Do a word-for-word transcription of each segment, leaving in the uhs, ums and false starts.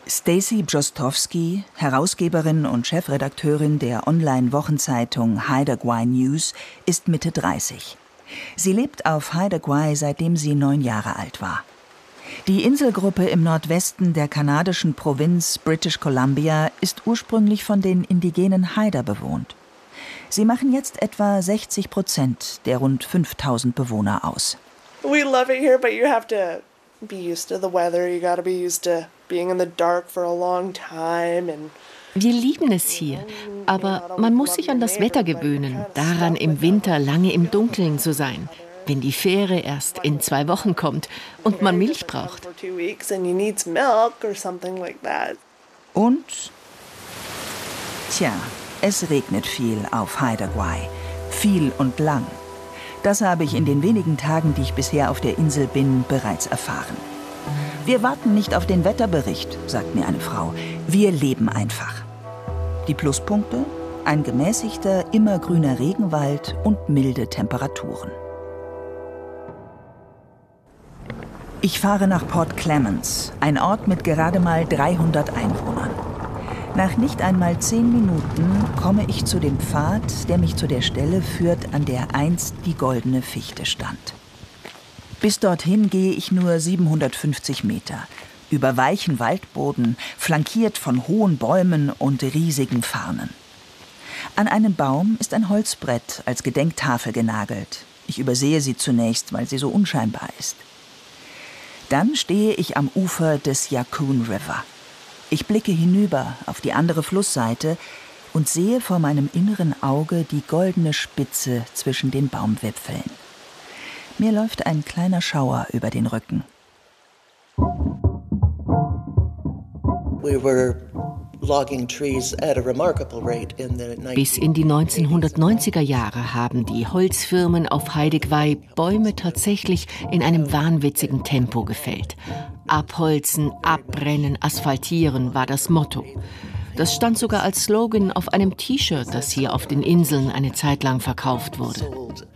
Stacey Brzostowski, Herausgeberin und Chefredakteurin der Online-Wochenzeitung Haida Gwaii News, ist Mitte dreißig. Sie lebt auf Haida Gwaii, seitdem sie neun Jahre alt war. Die Inselgruppe im Nordwesten der kanadischen Provinz British Columbia ist ursprünglich von den indigenen Haida bewohnt. Sie machen jetzt etwa sechzig Prozent der rund fünftausend Bewohner aus. We love it here, but you have to be used to the weather. You got to be used to being in the dark for a long time and Wir lieben es hier, aber man muss sich an das Wetter gewöhnen, daran im Winter lange im Dunkeln zu sein, wenn die Fähre erst in zwei Wochen kommt und man Milch braucht. Und, tja, es regnet viel auf Haida Gwaii, viel und lang. Das habe ich in den wenigen Tagen, die ich bisher auf der Insel bin, bereits erfahren. Wir warten nicht auf den Wetterbericht, sagt mir eine Frau. Wir leben einfach. Die Pluspunkte? Ein gemäßigter, immergrüner Regenwald und milde Temperaturen. Ich fahre nach Port Clemens, ein Ort mit gerade mal dreihundert Einwohnern. Nach nicht einmal zehn Minuten komme ich zu dem Pfad, der mich zu der Stelle führt, an der einst die goldene Fichte stand. Bis dorthin gehe ich nur siebenhundertfünfzig Meter, über weichen Waldboden, flankiert von hohen Bäumen und riesigen Farnen. An einen Baum ist ein Holzbrett als Gedenktafel genagelt. Ich übersehe sie zunächst, weil sie so unscheinbar ist. Dann stehe ich am Ufer des Yaqoon River. Ich blicke hinüber auf die andere Flussseite und sehe vor meinem inneren Auge die goldene Spitze zwischen den Baumwipfeln. Mir läuft ein kleiner Schauer über den Rücken. Bis in die neunzehnhundertneunziger Jahre haben die Holzfirmen auf Haida Gwaii Bäume tatsächlich in einem wahnwitzigen Tempo gefällt. Abholzen, abbrennen, asphaltieren war das Motto. Das stand sogar als Slogan auf einem T-Shirt, das hier auf den Inseln eine Zeit lang verkauft wurde.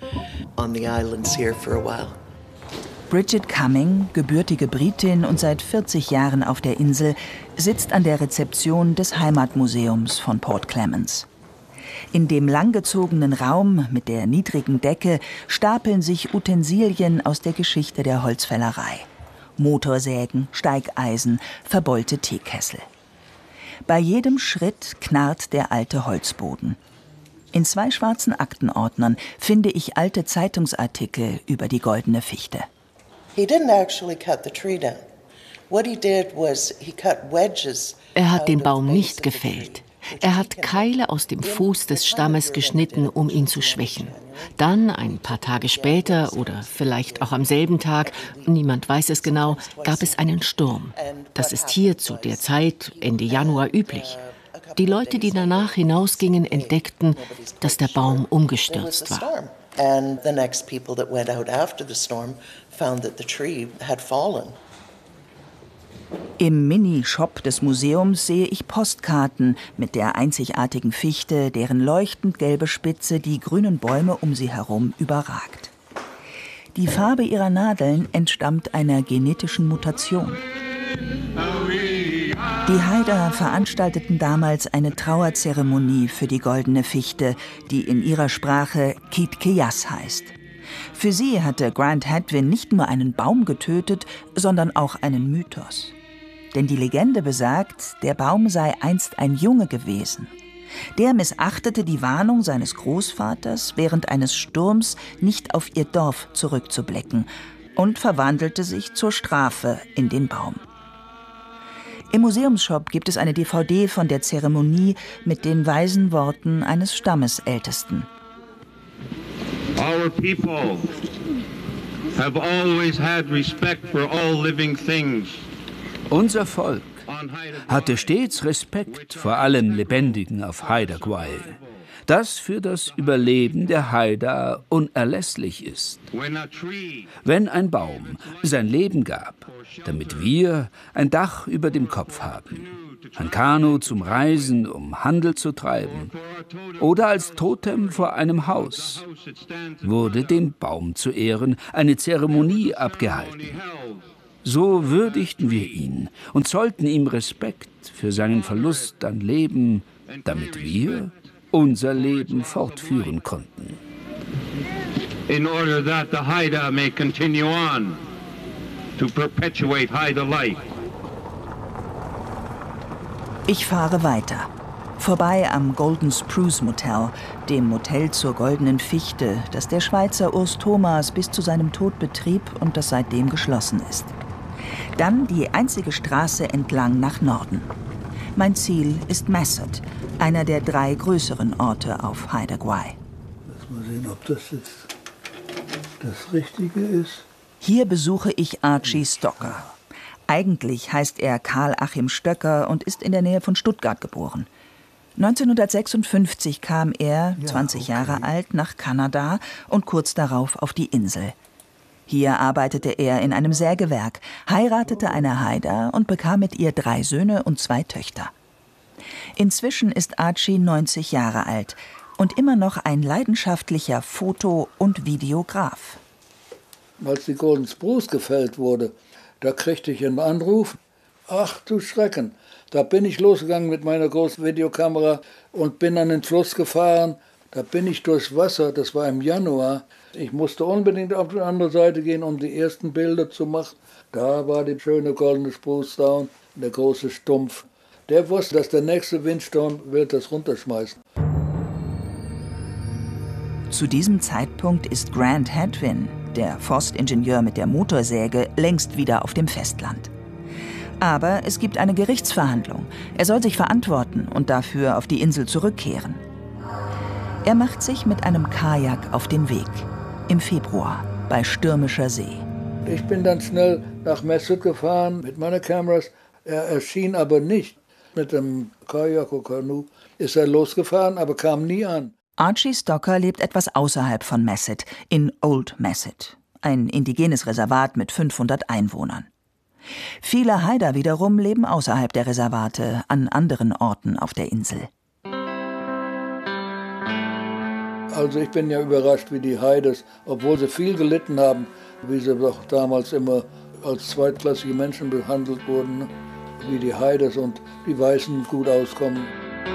Bridget Cumming, gebürtige Britin und seit vierzig Jahren auf der Insel, sitzt an der Rezeption des Heimatmuseums von Port Clemens. In dem langgezogenen Raum mit der niedrigen Decke stapeln sich Utensilien aus der Geschichte der Holzfällerei. Motorsägen, Steigeisen, verbeulte Teekessel. Bei jedem Schritt knarrt der alte Holzboden. In zwei schwarzen Aktenordnern finde ich alte Zeitungsartikel über die goldene Fichte. Er hat den Baum nicht gefällt. Er hat Keile aus dem Fuß des Stammes geschnitten, um ihn zu schwächen. Dann, ein paar Tage später oder vielleicht auch am selben Tag, niemand weiß es genau, gab es einen Sturm. Das ist hier zu der Zeit, Ende Januar, üblich. Die Leute, die danach hinausgingen, entdeckten, dass der Baum umgestürzt war. Im Mini-Shop des Museums sehe ich Postkarten mit der einzigartigen Fichte, deren leuchtend gelbe Spitze die grünen Bäume um sie herum überragt. Die Farbe ihrer Nadeln entstammt einer genetischen Mutation. Die Haida veranstalteten damals eine Trauerzeremonie für die goldene Fichte, die in ihrer Sprache Kitkeyas heißt. Für sie hatte Grant Hadwin nicht nur einen Baum getötet, sondern auch einen Mythos. Denn die Legende besagt, der Baum sei einst ein Junge gewesen. Der missachtete die Warnung seines Großvaters, während eines Sturms nicht auf ihr Dorf zurückzublicken, und verwandelte sich zur Strafe in den Baum. Im Museumsshop gibt es eine D V D von der Zeremonie mit den weisen Worten eines Stammesältesten. Our people have always had respect for all living things. Unser Volk hatte stets Respekt vor allem Lebendigen auf Haida Gwaii, das für das Überleben der Haida unerlässlich ist. Wenn ein Baum sein Leben gab, damit wir ein Dach über dem Kopf haben, ein Kanu zum Reisen, um Handel zu treiben, oder als Totem vor einem Haus, wurde dem Baum zu Ehren eine Zeremonie abgehalten. So würdigten wir ihn und zollten ihm Respekt für seinen Verlust an Leben, damit wir unser Leben fortführen konnten. In order that the Haida may continue on to perpetuate Haida life. Ich fahre weiter. Vorbei am Golden Spruce Motel, dem Motel zur Goldenen Fichte, das der Schweizer Urs Thomas bis zu seinem Tod betrieb und das seitdem geschlossen ist. Dann die einzige Straße entlang nach Norden. Mein Ziel ist Masset, einer der drei größeren Orte auf Haida Gwaii. Lass mal sehen, ob das jetzt das Richtige ist. Hier besuche ich Archie Stocker. Eigentlich heißt er Karl Achim Stöcker und ist in der Nähe von Stuttgart geboren. neunzehnhundertsechsundfünfzig kam er, zwanzig Jahre alt, nach Kanada und kurz darauf auf die Insel. Hier arbeitete er in einem Sägewerk, heiratete eine Haida und bekam mit ihr drei Söhne und zwei Töchter. Inzwischen ist Archie neunzig Jahre alt und immer noch ein leidenschaftlicher Foto- und Videograf. Als die Golden Spruce gefällt wurde, da kriegte ich einen Anruf. Ach du Schrecken, da bin ich losgegangen mit meiner großen Videokamera und bin an den Fluss gefahren. Da bin ich durchs Wasser, das war im Januar. Ich musste unbedingt auf die andere Seite gehen, um die ersten Bilder zu machen. Da war die schöne Golden Spruce Down, der große Stumpf. Der wusste, dass der nächste Windsturm wird das runterschmeißen. Zu diesem Zeitpunkt ist Grant Hadwin, der Forstingenieur mit der Motorsäge, längst wieder auf dem Festland. Aber es gibt eine Gerichtsverhandlung. Er soll sich verantworten und dafür auf die Insel zurückkehren. Er macht sich mit einem Kajak auf den Weg. Im Februar, bei stürmischer See. Ich bin dann schnell nach Masset gefahren mit meinen Kameras. Er erschien aber nicht. Mit dem Kajak oder Kanu ist er losgefahren, aber kam nie an. Archie Stocker lebt etwas außerhalb von Masset, in Old Masset, ein indigenes Reservat mit fünfhundert Einwohnern. Viele Haida wiederum leben außerhalb der Reservate, an anderen Orten auf der Insel. Also ich bin ja überrascht, wie die Haidas, obwohl sie viel gelitten haben, wie sie doch damals immer als zweitklassige Menschen behandelt wurden, wie die Haidas und die Weißen gut auskommen.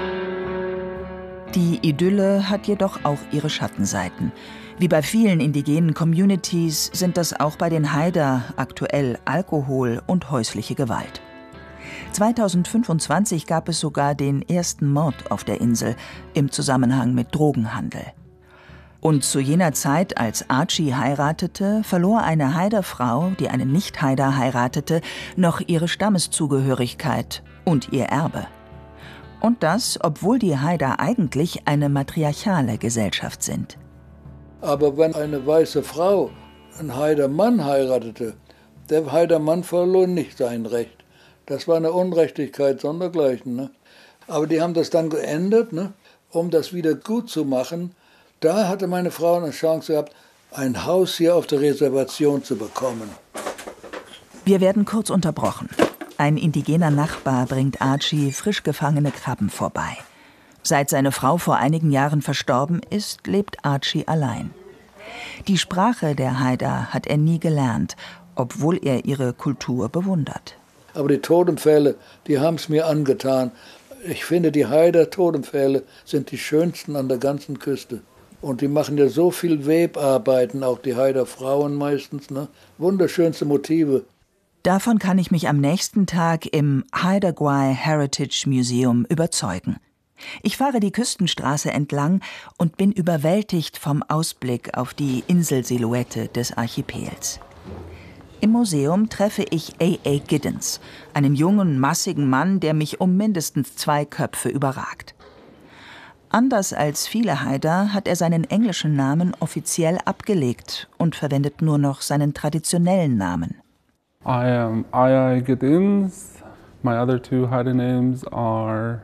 Die Idylle hat jedoch auch ihre Schattenseiten. Wie bei vielen indigenen Communities sind das auch bei den Haida aktuell Alkohol und häusliche Gewalt. zweitausendfünfundzwanzig gab es sogar den ersten Mord auf der Insel im Zusammenhang mit Drogenhandel. Und zu jener Zeit, als Archie heiratete, verlor eine Haida-Frau, die einen Nicht-Haida heiratete, noch ihre Stammeszugehörigkeit und ihr Erbe. Und das, obwohl die Haida eigentlich eine matriarchale Gesellschaft sind. Aber wenn eine weiße Frau einen Haida-Mann heiratete, der Haida-Mann verlor nicht sein Recht. Das war eine Unrechtigkeit sondergleichen. Ne? Aber die haben das dann geändert, ne? Um das wieder gut zu machen. Da hatte meine Frau eine Chance gehabt, ein Haus hier auf der Reservation zu bekommen. Wir werden kurz unterbrochen. Ein indigener Nachbar bringt Archie frisch gefangene Krabben vorbei. Seit seine Frau vor einigen Jahren verstorben ist, lebt Archie allein. Die Sprache der Haida hat er nie gelernt, obwohl er ihre Kultur bewundert. Aber die Totempfähle, die haben es mir angetan. Ich finde, die Haida-Totempfähle sind die schönsten an der ganzen Küste. Und die machen ja so viel Webarbeiten, auch die Haida-Frauen meistens, ne? Wunderschönste Motive. Davon kann ich mich am nächsten Tag im Haida Gwaii Heritage Museum überzeugen. Ich fahre die Küstenstraße entlang und bin überwältigt vom Ausblick auf die Inselsilhouette des Archipels. Im Museum treffe ich A A Giddens, einen jungen, massigen Mann, der mich um mindestens zwei Köpfe überragt. Anders als viele Haida hat er seinen englischen Namen offiziell abgelegt und verwendet nur noch seinen traditionellen Namen. I am A A Giddens. My other two Haida names are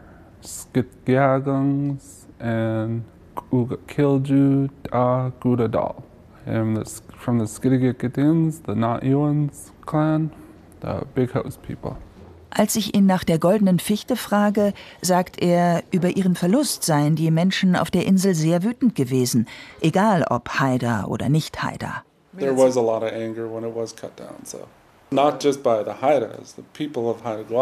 Skitgiagungs and Kilju Da Gudadal. I am the, from the Skitgiagidins, the Not-Iwans clan, the Big House people. Als ich ihn nach der Goldenen Fichte frage, sagt er, über ihren Verlust seien die Menschen auf der Insel sehr wütend gewesen, egal ob Haida oder nicht Haida. There was a lot of anger when it was cut down, so Not just by the Haidas, the people of Haida Gwaii.